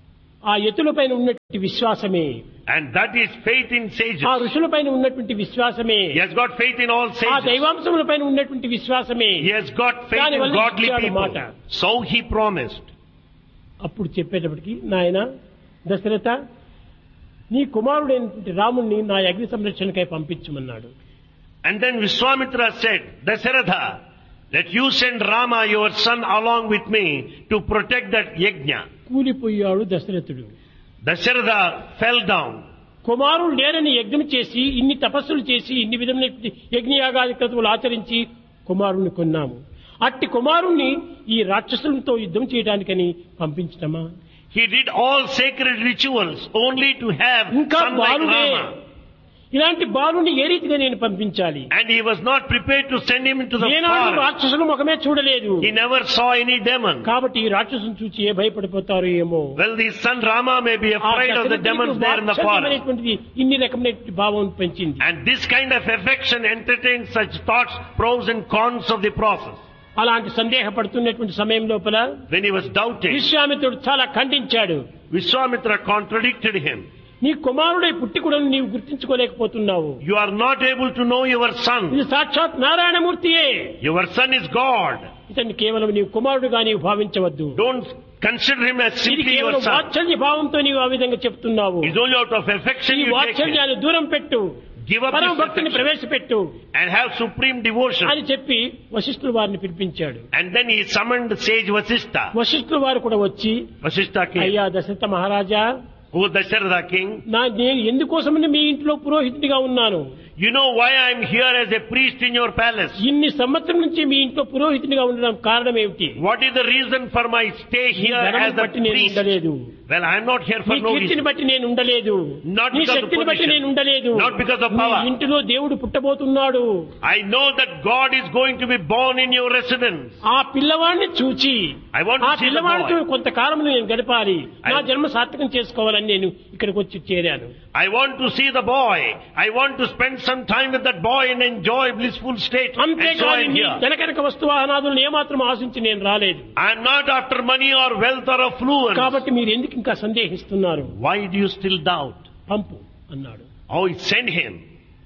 ఆ ఎత్తులపైన ఉన్నటువంటి విశ్వాసమే, And that is faith in sages. ఆ ఋషులపైన ఉన్నటువంటి విశ్వాసమే, He has got faith in all ఆ sages. దైవాంశములపైన ఉన్నటువంటి విశ్వాసమే. He has got faith దాని in వల్ల godly ఇచ్చాడు people. మాట. So he promised. అప్పుడు చెప్పేటప్పటికి నాయన దశరథ నీ కుమారుడైనటువంటి రాముణ్ణి నా అగ్ని సంరక్షణకై పంపించమన్నాడు. And then Vishwamitra said, Dasharatha, let you send Rama, your son, along with me to protect that yajna. కూలిపోయాడు దశరథుడు. Dasharatha fell down. కుమారుడు లేరని యజ్ఞం చేసి ఇన్ని తపస్సులు చేసి ఇన్ని విధమైన యజ్ఞయాగాది క్రతువులు ఆచరించి కుమారుణ్ణి కొన్నాము. అట్టి కుమారుణ్ణి ఈ రాక్షసులతో యుద్ధం చేయడానికని పంపించటమా? He did all sacred rituals only to have ఇంకా son like బాలుడే. Rama. ఇలాంటి బాలుని ఏ రీతిగా నేను పంపించాలి? And he was not prepared to send him into the ఏనాడు forest. రాక్షసులు ముఖమే చూడలేదు. He never saw any demon. కాబట్టి ఈ రాక్షసుని చూసి ఏ భయపడిపోతారో ఏమో. Well, the son Rama may be afraid of the demons there in the forest. అనేటువంటిది ఇన్ని రకమైన భావం పెంచింది. And this kind of affection entertains such thoughts, pros and cons of the process. అలాంటి సందేహపడుతున్నటువంటి సమయం లోపల When he was doubting, విశ్వామిత్రుడు చాలా ఖండించాడు. Vishwamitra contradicted him. నీ కుమారుడై పుట్టి కూడా నీవు గుర్తించుకోలేకపోతున్నావు. You are not able to know your son. ఇది సాక్షాత్ నారాయణమూర్తియే. Your son is God. ఇతన్ని కేవలం నీవు కుమారుడుగా నీవు భావించవద్దు. Don't consider him as ఇది simply your కేవలం son. వాత్సల్య భావంతో నీవు ఆ విధంగా చెప్తున్నావు. It's only out of affection ఈ you take him. వాత్సల్యాన్ని దూరం పెట్టు, Give up పరమ this భక్తిని affection ప్రవేశపెట్టు and have supreme devotion. అని చెప్పి వశిష్ఠుల వారిని పిలిపించాడు. And then he summoned sage Vasishtha. వశిష్ఠుల వారు కూడా వచ్చి Vasishtha came. అయ్యా దశరథ మహారాజా, Who Dasharatha king? నేను ఎందుకోసమని మీ ఇంట్లో పురోహితుడిగా ఉన్నాను? You know why I am here as a priest in your palace? ఇన్ని సంవత్సరం నుంచి మీ ఇంట్లో పురోహితుడిగా ఉండడం కారణం ఏమిటి? What is the reason for my stay here ధనమును as a బట్టి నేను priest? ఉండలేదు. Well, I am not here for నీ no కీర్తిని reason. బట్టి నేను ఉండలేదు. Not నీ because of శక్తిని బట్టి position. నేను ఉండలేదు. Not because of నీ power. ఇంటిలో దేవుడు పుట్టబోతున్నాడు. I know that God is going to be born in your residence. ఆ పిల్లవాడిని చూచి I want to ఆ see the పిల్లవాడితో boy. కొంతకాలం నేను గడపాలి, నా I- జన్మ సార్థకం చేసుకోవాలని నేను ఇక్కడికి వచ్చి చేరాను. I want to see the boy. I want to spend some time with that boy and enjoy blissful state. And so I అంతేకాని am నీ here. ధనకనక వస్తువాహనాదులను ఏమాత్రం ఆశించి నేను రాలేదు. I am not after money or wealth or affluence. కాబట్టి మీరు ఎందుకు ఇంకా సందేహిస్తున్నారు? Why do you still doubt? పంపు అన్నాడు. Oh, send him.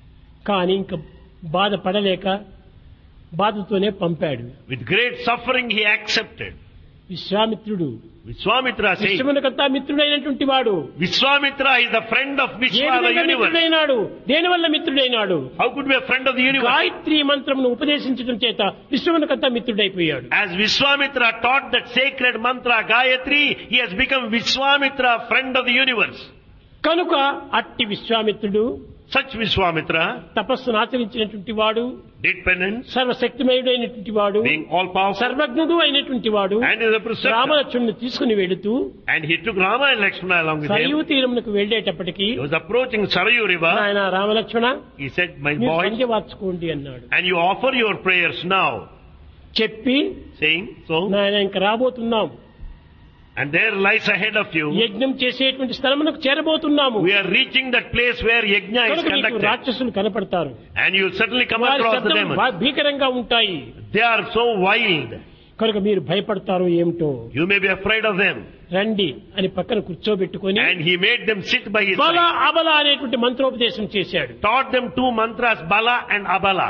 కానీ ఇంకా బాధపడలేక బాధతోనే పంపాడు. With great suffering he accepted. విశ్వామిత్రుడు Vishwamitra says, విశ్వమునకంతా మిత్రుడైనటువంటి వాడు Vishwamitra is the friend of A Vishwa, the విధంగా universe. మిత్రుడైనాడు, దేని వల్ల మిత్రుడైనాడు? How could be a friend of the universe? Gayatri మంత్రమును ఉపదేశించడం చేత విశ్వమునకంతా మిత్రుడైపోయాడు. As Vishwamitra taught that sacred mantra Gayatri, he has become Vishwamitra, friend of the universe. కనుక అట్టి విశ్వామిత్రుడు Such Vishwamitra తపస్సును ఆచరించినటువంటి వాడు, did penance, సర్వశక్తిమయుడైనటువంటి వాడు, being all powerful, సర్వజ్ఞుడు అయినటువంటి వాడు, and is a preceptor. రామలక్ష్మణుని తీసుకుని వెళుతూ And he took Rama and Lakshmana along with Sarayu him. తీరమునకు వెళ్లేటప్పటికీ He was approaching Sarayu river. ఆయన రామలక్ష్మణ He said, my మీరు boys, సంధ్య వార్చుకోండి అన్నాడు. and you offer your prayers now. చెప్పి Saying so, నాయన ఇంక రాబోతున్నాం, and there lies ahead of you. యజ్ఞం చేసేటువంటి స్థలమునకు చేరబోతున్నాము. We are reaching that place where Yajna is కనుక మీకు conducted. రాక్షసులు కనపడతారు, And you will certainly come వారి across the శబ్దం demons. భీకరంగా ఉంటాయి, They are so wild. కనుక మీరు భయపడతారో ఏమిటో, You may be afraid of them. రండి అని పక్కన కూర్చోబెట్టుకొని And he made them sit by his బల side. అబల అనేటువంటి మంత్రోపదేశం చేశాడు. Taught them two mantras, Bala and Abala.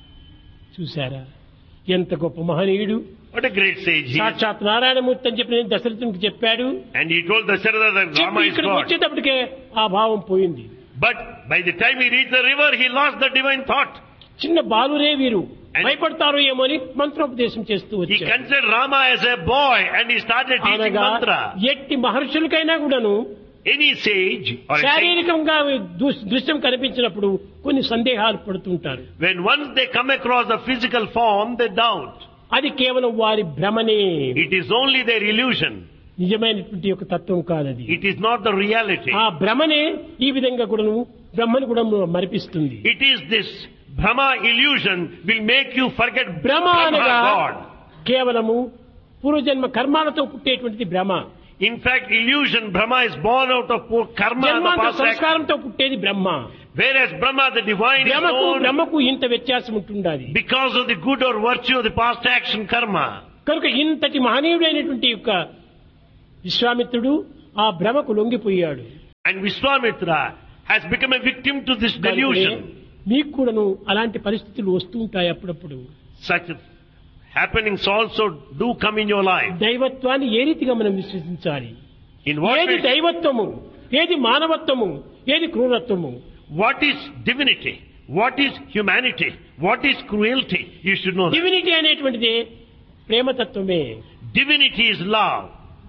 చూశారా ఎంత గొప్ప మహనీయుడు, What a great sage he is. సాక్షాత్ నారాయణమూర్తి అని చెప్పి నేను దశరథునికి చెప్పాడు. And he told Dasharatha that చెప్పి Rama is ఇక్కడికి God. వచ్చేటప్పటికే ఆ భావం పోయింది. But by the time he reached the river, he lost the divine thought. చిన్న బాలురే వీరు భయపడతారో ఏమో అని మంత్రోపదేశం చేస్తూ He వచ్చాడు. considered Rama as a boy and he started teaching అనగా mantra. ఎట్టి మహర్షులకైనా కూడాను Any sage or a saint, శారీరకంగా దృశ్యం కనిపించినప్పుడు కొన్ని సందేహాలు పడుతుంటారు. when once they come across the physical form, they doubt. అది కేవలం వారి భ్రమనే, It is only their illusion. నిజమైనటువంటి యొక్క తత్వం కాదది. It is not the reality. ఆ భ్రమనే ఈ విధంగా కూడాను బ్రహ్మను కూడా మరిపిస్తుంది. It is this Brahma illusion will make you forget భ్రమ Brahma అనగా God. కేవలము పూర్వజన్మ కర్మాలతో పుట్టేటువంటిది భ్రమ. In fact, illusion, Brahma is born out of poor karma, the జన్మాంతర past action. సంస్కారంతో పుట్టేది బ్రహ్మ. Whereas Brahma, the divine, is born బ్రహ్మకు ఇంత వ్యత్యాసం ఉంటుండాలి. because of the good or virtue of the past action karma. కనుక ఇంతటి మహనీయుడైనటువంటి యొక్క విశ్వామిత్రుడు ఆ భ్రమకు లొంగిపోయాడు. And Vishwamitra has become a victim to this కనుకనే delusion. మీకు కూడాను అలాంటి పరిస్థితులు వస్తూ ఉంటాయి అప్పుడప్పుడు. Such happenings also do come in your life. దైవత్వాన్ని ఏ రీతిగా మనం విశ్వసించాలి? In what ఏది way, దైవత్వము, ఏది మానవత్వము, ఏది క్రూరత్వము? what is divinity? What is humanity? What is cruelty? You should know that. Divinity అనేటువంటిది ప్రేమతత్వమే. Divinity is love.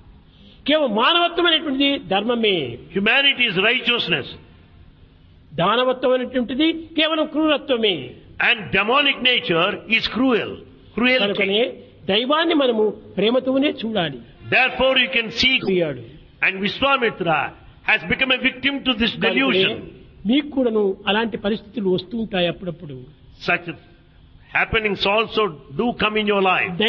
కేవలం మానవత్వం అనేటువంటిది ధర్మమే. Humanity is righteousness. దానవత్వం అనేటువంటిది కేవలం క్రూరత్వమే. And demonic nature is cruelty. కనుకనే దైవాన్ని మనము ప్రేమతోనే చూడాలి. Therefore you can see, పోయాడు. and Vishwamitra has become a victim to this కనుకనే delusion. మీకు కూడాను అలాంటి పరిస్థితులు వస్తూ ఉంటాయి అప్పుడప్పుడు. Such happenings also do come in your life.